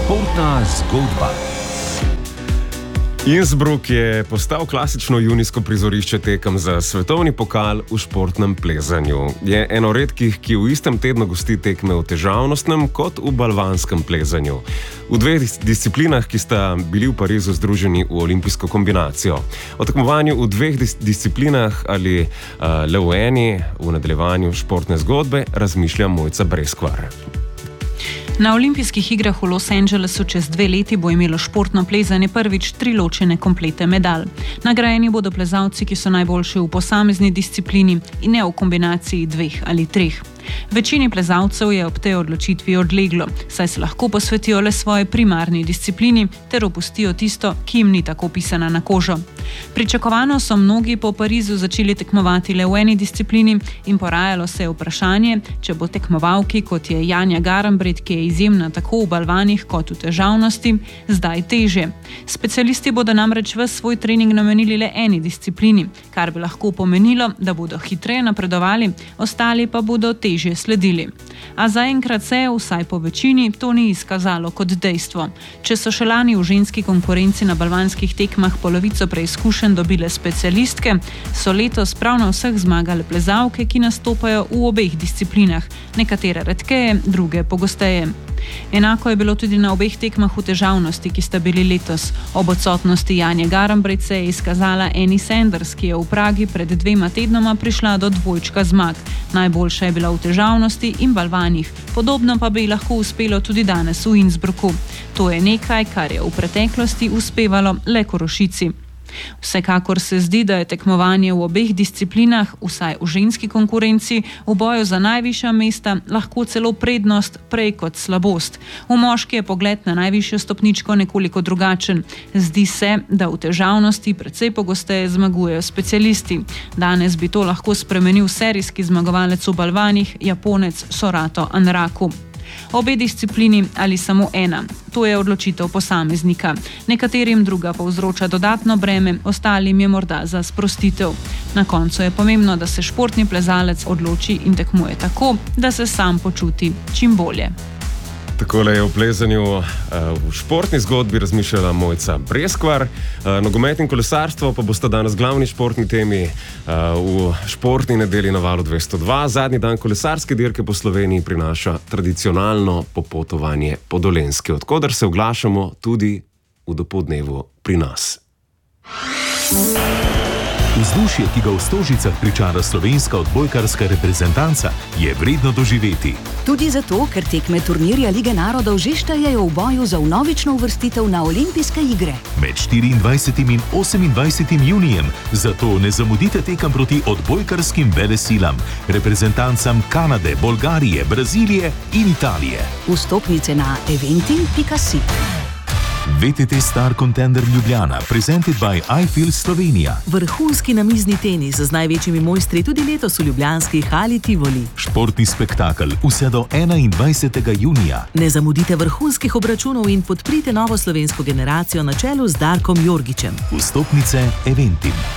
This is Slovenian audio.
Športna zgodba. Innsbruck je postal klasično junijsko prizorišče tekem za svetovni pokal v športnem plezanju. Je eno redkih, ki v istem tednu gosti tekme v težavnostnem kot v balvanskem plezanju. V dveh disciplinah, ki sta bili v Parizu združeni v olimpijsko kombinacijo. O tekmovanju v dveh disciplinah ali le v eni, v nadaljevanju športne zgodbe, razmišlja Mojca Breskvar. Na olimpijskih igrah v Los Angelesu čez 2 leti bo imelo športno plezanje prvič 3 ločene komplete medalj. Nagrajeni bodo plezalci, ki so najboljši v posamezni disciplini in ne v kombinaciji 2 ali 3. Večini plezalcev je ob tej odločitvi odleglo, saj se lahko posvetijo le svoji primarni disciplini ter opustijo tisto, ki jim ni tako pisana na kožo. Pričakovano so mnogi po Parizu začeli tekmovati le v eni disciplini in porajalo se je vprašanje, če bo tekmovalki, kot je Janja Garnbret, ki je izjemna tako v balvanih kot v težavnosti, zdaj težje. Specialisti bodo namreč ves svoj trening namenili le eni disciplini, kar bi lahko pomenilo, da bodo hitreje napredovali, ostali pa bodo težje sledili. A zaenkrat se, vsaj po večini, to ni izkazalo kot dejstvo. Če so še lani v ženski konkurenci na balvanskih tekmah polovico preizkušenj dobile specialistke, so letos prav na vseh zmagale plezalke, ki nastopajo v obeh disciplinah, nekatere redkeje, druge pogosteje. Enako je bilo tudi na obeh tekmah v težavnosti, ki sta bili letos. Ob odsotnosti Janje Garnbret se je izkazala Annie Sanders, ki je v Pragi pred 2 tednoma prišla do dvojčka zmag. Najboljša je bila v težavnosti in balvanih, podobno pa bi lahko uspelo tudi danes v Innsbrucku. To je nekaj, kar je v preteklosti uspevalo le Korošici. Vsekakor se zdi, da je tekmovanje v obeh disciplinah, vsaj v ženski konkurenci, v boju za najvišja mesta lahko celo prednost prej kot slabost. V moški je pogled na najvišjo stopničko nekoliko drugačen. Zdi se, da v težavnosti precej pogosteje zmagujejo specialisti. Danes bi to lahko spremenil serijski zmagovalec v balvanih, Japonec Sorato Anraku. Obe disciplini ali samo ena, to je odločitev posameznika. Nekaterim druga povzroča dodatno breme, ostalim je morda za sprostitev. Na koncu je pomembno, da se športni plezalec odloči in tekmuje tako, da se sam počuti čim bolje. Takole je v plezanju v športni zgodbi razmišljala Mojca Breskvar. Nogomet in kolesarstvo pa bosta danes glavni športni temi v športni nedelji na Valu 202. Zadnji dan kolesarske dirke po Sloveniji prinaša tradicionalno popotovanje po Dolenjski, od koder se oglašamo tudi v dopoldnevu pri nas. Vzdušje, ki ga v Stožicah pričara slovenska odbojkarska reprezentanca, je vredno doživeti. Tudi zato, ker tekme turnirja Lige narodov že štejejo v boju za vnovično uvrstitev na olimpijske igre. Med 24. in 28. junijem, zato ne zamudite tekem proti odbojkarskim velesilam, reprezentancam Kanade, Bolgarije, Brazilije in Italije. Vstopnice na eventim.si. VTT Star Contender Ljubljana, presented by iFeel Slovenija. Vrhunski namizni tenis z največjimi mojstri tudi letos v ljubljanski hali Tivoli. Športni spektakel vse do 21. junija. Ne zamudite vrhunskih obračunov in podprite novo slovensko generacijo na čelu z Darkom Jorgičem. Vstopnice Eventim.